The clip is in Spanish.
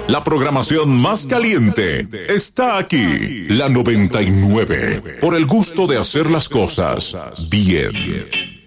La programación más caliente está aquí. La 99. Por el gusto de hacer las cosas bien.